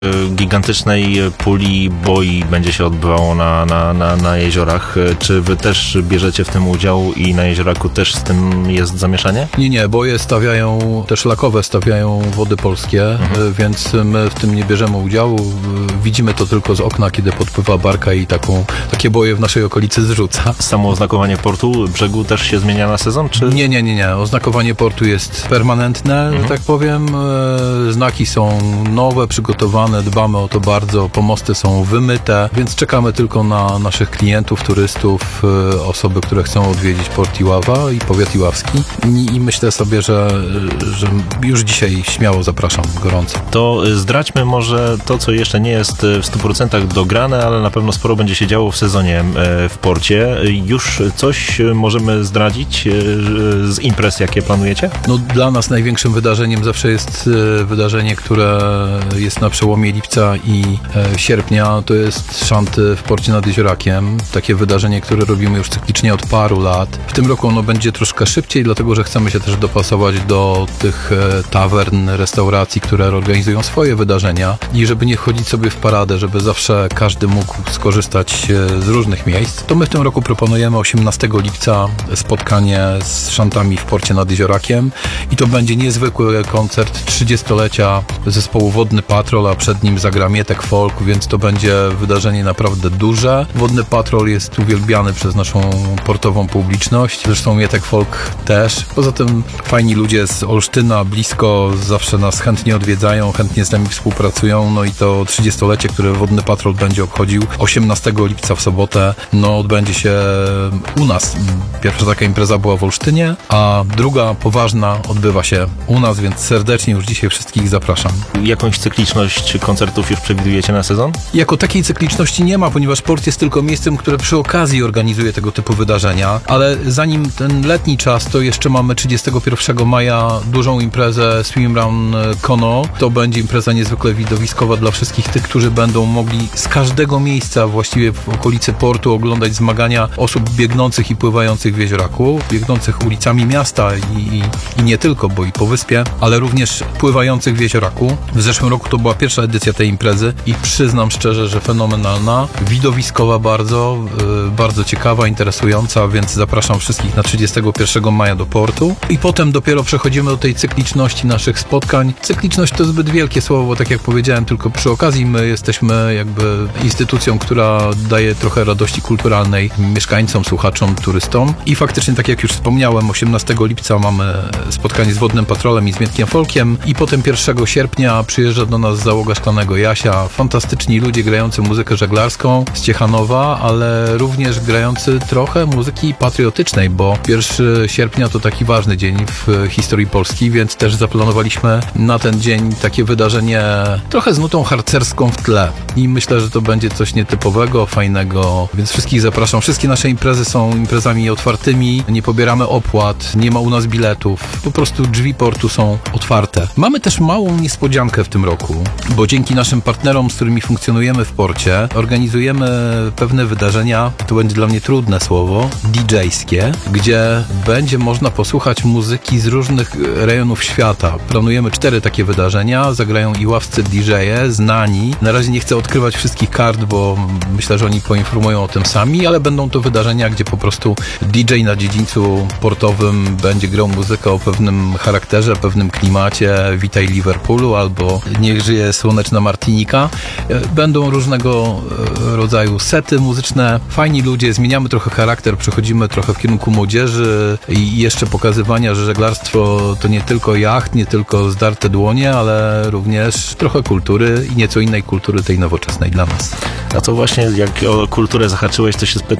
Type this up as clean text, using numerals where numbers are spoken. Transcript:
gigantycznej puli boi będzie się odbywało na jeziorach. Czy wy też bierzecie w tym udział i na Jezioraku też z tym jest zamieszanie? Nie, boje stawiają, te szlakowe stawiają Wody Polskie, więc my w tym nie bierzemy udziału. Widzimy to tylko z okna, kiedy podpływa barka i takie boje w naszej okolicy zrzuca. Samo oznakowanie portu, brzegu też się zmienia na sezon? Czy? Nie. Oznakowanie portu jest permanentne, że tak powiem. Znaki są nowe, przygotowane, dbamy o to bardzo, pomosty są wymyte, więc czekamy tylko na naszych klientów, turystów, osoby, które chcą odwiedzić port Iława i powiat iławski. I myślę sobie, że już dzisiaj śmiało zapraszam gorąco. To zdradźmy może to, co jeszcze nie jest w 100% dograne, ale na pewno sporo będzie się działo w sezonie w porcie. Już coś możemy zdradzić z imprez, jakie planujecie? No, dla nas największym wydarzeniem zawsze jest wydarzenie, które jest na przełomie lipca i sierpnia. To jest szanty w porcie nad Jeziorakiem. Takie wydarzenie, które robimy już cyklicznie od paru lat. W tym roku ono będzie troszkę szybciej, dlatego że chcemy się też dopasować do tych tawern, restauracji, które organizują swoje wydarzenia i żeby nie wchodzić sobie w paradę, żeby zawsze każdy mógł skorzystać z różnych miejsc. To my w tym roku proponujemy 18 lipca spotkanie z szantami w porcie nad Jeziorakiem i to będzie niezwykły koncert 30-lecia zespołu Wodny Patrol, a przed nim zagra Mietek Folk, więc to będzie wydarzenie naprawdę duże. Wodny Patrol jest uwielbiany przez naszą portową publiczność, zresztą Mietek Folk też. Poza tym fajni ludzie z Olsztyna, blisko, zawsze nas chętnie odwiedzają, chętnie z nami współpracują, no i to 30-lecie, które Wodny Patrol będzie obchodził 18 lipca w sobotę, no odbędzie się u nas. Pierwsza taka impreza była w Olsztynie, a druga poważna odbywa się u nas, więc serdecznie już dzisiaj wszystkich zapraszam. Jakąś cykliczność koncertów już przewidujecie na sezon? Jako takiej cykliczności nie ma, ponieważ port jest tylko miejscem, które przy okazji organizuje tego typu wydarzenia, ale zanim ten letni czas, to jeszcze mamy 31 maja dużą imprezę Swim Round Kono. To będzie impreza niezwykle widowiskowa dla wszystkich tych, którzy będą mogli z każdego miejsca właściwie w okolicy portu oglądać zmagania osób biegnących i pływających w Jezioraku, biegnących ulicami miasta i nie tylko, bo i po wyspie, ale również pływających w Jezioraku. W zeszłym roku to była pierwsza edycja tej imprezy i przyznam szczerze, że fenomenalna, widowiskowa bardzo ciekawa, interesująca, więc zapraszam wszystkich na 31 maja do portu i potem dopiero przechodzimy do tej cykliczności naszych spotkań. Cykliczność to zbyt wielkie słowo, tak jak powiedziałem, tylko przy okazji my jesteśmy jakby instytucją, która daje trochę radości kulturalnej mieszkańcom, słuchaczom, turystom i faktycznie, tak jak już wspomniałem, 18 lipca mamy spotkanie z Wodnym Patrolem i z Mietkiem Folkiem i potem 1 sierpnia przyjeżdża do nas załoga Szklanego Jasia. Fantastyczni ludzie grający muzykę żeglarską z Ciechanowa, ale również grający trochę muzyki patriotycznej, bo 1 sierpnia to taki ważny dzień w historii Polski, więc też zaplanowaliśmy na ten dzień takie wydarzenie trochę z nutą harcerską w tle i myślę, że to będzie coś nietypowego, fajnego, więc wszystkich zapraszam. Wszystkie nasze imprezy są imprezami otwartymi, nie pobieramy opłat, nie ma u nas biletów, po prostu drzwi portu są otwarte. Mamy też małą niespodziankę w tym roku, bo dzięki naszym partnerom, z którymi funkcjonujemy w porcie, organizujemy pewne wydarzenia, to będzie dla mnie trudne słowo, DJ-skie, gdzie będzie można posłuchać muzyki z różnych rejonów świata. Planujemy 4 takie wydarzenia, zagrają iławscy DJ-e, znani. Na razie nie chcę odkrywać wszystkich kart, bo myślę, że oni poinformują o tym sami, ale będą to wydarzenia, gdzie po prostu DJ na dziedzińcu portowym będzie grał muzykę o pewnym charakterze, pewnym klimacie, Witaj Liverpoolu albo Niech żyje słoneczna Martinika. Będą różnego rodzaju sety muzyczne, fajni ludzie, zmieniamy trochę charakter, przechodzimy trochę w kierunku młodzieży i jeszcze pokazywania, że żeglarstwo to nie tylko jacht, nie tylko zdarte dłonie, ale również trochę kultury i nieco innej kultury, tej nowoczesnej dla nas. A to właśnie, jak o kulturę zahaczyłeś, to się spytam,